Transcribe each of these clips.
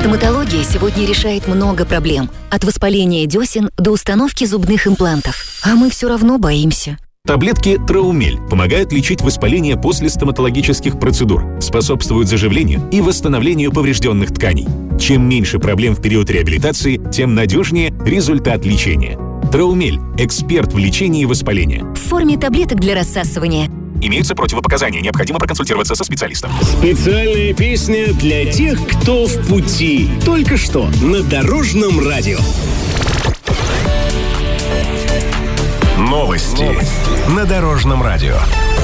Стоматология сегодня решает много проблем. От воспаления десен до установки зубных имплантов. А мы все равно боимся. Таблетки Траумель помогают лечить воспаление после стоматологических процедур, способствуют заживлению и восстановлению поврежденных тканей. Чем меньше проблем в период реабилитации, тем надежнее результат лечения. Траумель – эксперт в лечении воспаления. В форме таблеток для рассасывания. Имеются противопоказания, необходимо проконсультироваться со специалистом. Специальная песня для тех, кто в пути. Только что на Дорожном радио. Новости на Дорожном радио.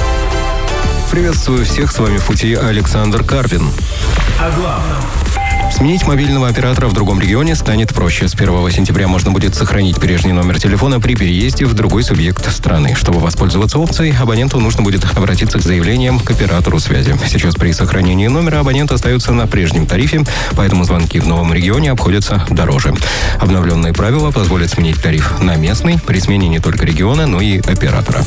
Приветствую всех, с вами в пути Александр Карпин. О главном. Сменить мобильного оператора в другом регионе станет проще. С 1 сентября можно будет сохранить прежний номер телефона при переезде в другой субъект страны. Чтобы воспользоваться опцией, абоненту нужно будет обратиться к заявлением к оператору связи. Сейчас при сохранении номера абонент остается на прежнем тарифе, поэтому звонки в новом регионе обходятся дороже. Обновленные правила позволят сменить тариф на местный при смене не только региона, но и оператора.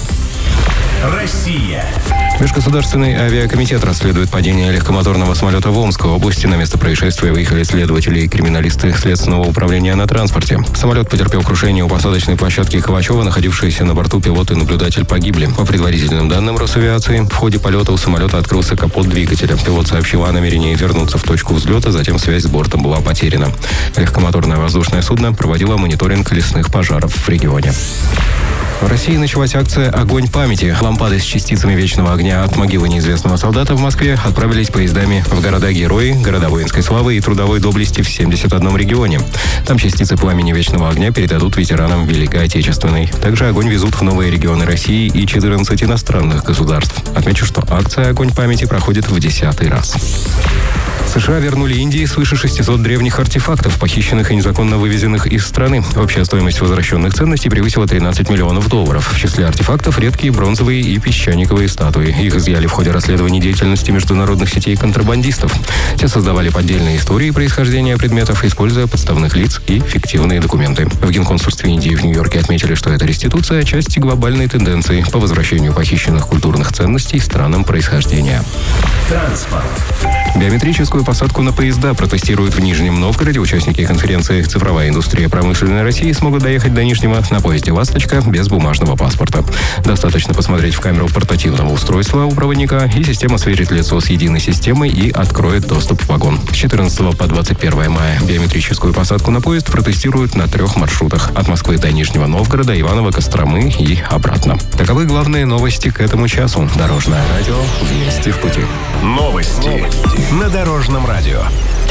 Россия. Межгосударственный авиакомитет расследует падение легкомоторного самолета в Омской области. На место происшествия выехали следователи и криминалисты Следственного управления на транспорте. Самолет потерпел крушение у посадочной площадки Ковачева. Находившиеся на борту пилот и наблюдатель погибли. По предварительным данным Росавиации, в ходе полета у самолета открылся капот двигателя. Пилот сообщил о намерении вернуться в точку взлета, затем связь с бортом была потеряна. Легкомоторное воздушное судно проводило мониторинг лесных пожаров в регионе. В России началась акция «Огонь памяти». Лампады с частицами вечного огня от могилы неизвестного солдата в Москве отправились поездами в города-герои, города воинской славы и трудовой доблести в 71 регионе. Там частицы пламени вечного огня передадут ветеранам Великой Отечественной. Также огонь везут в новые регионы России и 14 иностранных государств. Отмечу, что акция «Огонь памяти» проходит в 10-й раз. США вернули Индии свыше 600 древних артефактов, похищенных и незаконно вывезенных из страны. Общая стоимость возвращенных ценностей превысила $13 миллионов. В числе артефактов редкие бронзовые и песчаниковые статуи. Их изъяли в ходе расследования деятельности международных сетей контрабандистов. Те создавали поддельные истории происхождения предметов, используя подставных лиц и фиктивные документы. В Генконсульстве Индии в Нью-Йорке отметили, что эта реституция – часть глобальной тенденции по возвращению похищенных культурных ценностей странам происхождения. Транспорт. Биометрическую посадку на поезда протестируют в Нижнем Новгороде. Участники конференции «Цифровая индустрия промышленной России» смогут доехать до Нижнего на поезде «Ласточка» без бумажного паспорта. Достаточно посмотреть в камеру портативного устройства у проводника, и система сверит лицо с единой системой и откроет доступ в вагон. С 14 по 21 мая биометрическую посадку на поезд протестируют на 3 маршрутах – от Москвы до Нижнего Новгорода, Иваново, Костромы и обратно. Таковы главные новости к этому часу. Дорожное радио. Вместе в пути. Новости на Дорожном радио.